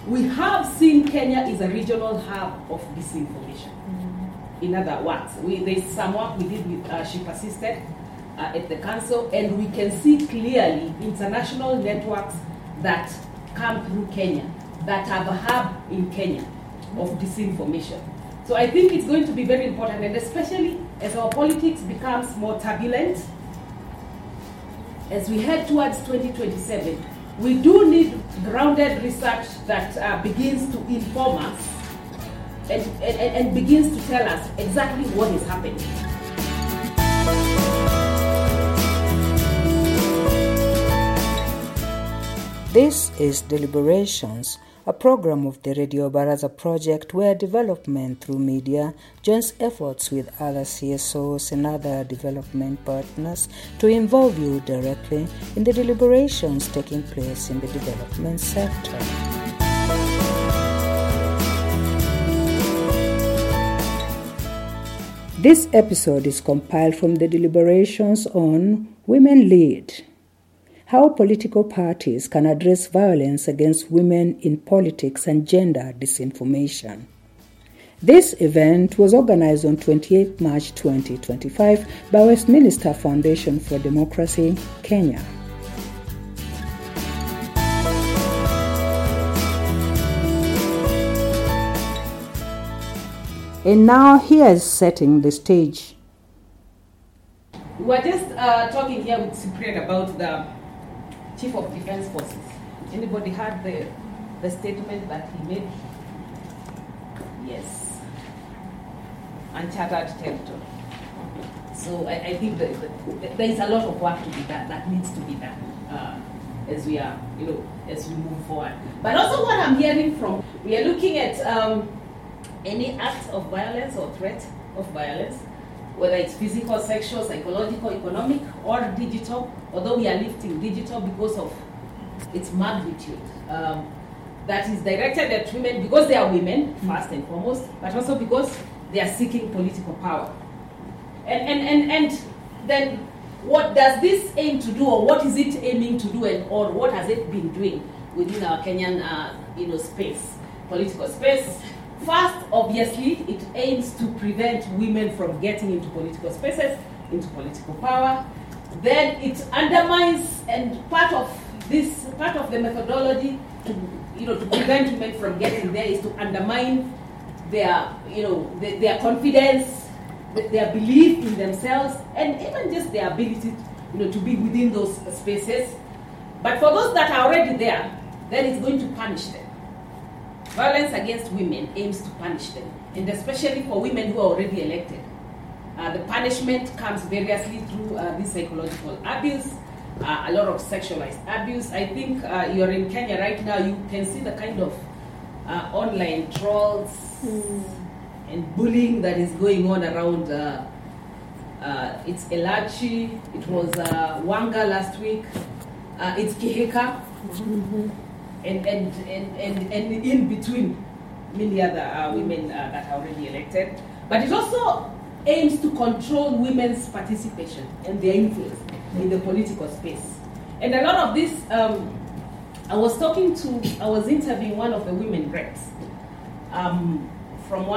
we have seen Kenya is a regional hub of disinformation. In other words, there's some work we did with She Persisted at the council, and we can see clearly international networks that come through Kenya that have a hub in Kenya of disinformation. So I think it's going to be very important, and especially as our politics becomes more turbulent, as we head towards 2027, we do need grounded research that begins to inform us and begins to tell us exactly what is happening. This is Deliberations, a program of the Radio Baraza project where development through media joins efforts with other CSOs and other development partners to involve you directly in the deliberations taking place in the development sector. This episode is compiled from the deliberations on Women Lead: How political parties can address violence against women in politics and gender disinformation. This event was organized on 28 March 2025 by Westminster Foundation for Democracy, Kenya. And now here is setting the stage. We were just talking here with Cyprian about the Chief of Defense Forces. Anybody heard the statement that he made? Yes. Uncharted territory. So I think that there is a lot of work to be done, that needs to be done as we are, as we move forward. But also what I'm hearing from, we are looking at any act of violence or threat of violence, whether it's physical, sexual, psychological, economic, or digital, although we are lifting digital because of its magnitude, that is directed at women because they are women, first and foremost, but also because they are seeking political power. And then what does this aim to do, or what is it aiming to do, or what has it been doing within our Kenyan space, political space? First, obviously, it aims to prevent women from getting into political spaces, into political power. Then it undermines, and part of the methodology to prevent women from getting there is to undermine their confidence, their belief in themselves, and even just their ability to be within those spaces. But for those that are already there, then it's going to punish them. Violence against women aims to punish them, and especially for women who are already elected. The punishment comes variously through this psychological abuse, a lot of sexualized abuse. I think you're in Kenya right now, you can see the kind of online trolls and bullying that is going on around. It's Elachi, it was Wanga last week, it's Kihika. And in between many other women that are already elected. But it also aims to control women's participation and their influence in the political space. And a lot of this, I was interviewing one of the women reps from one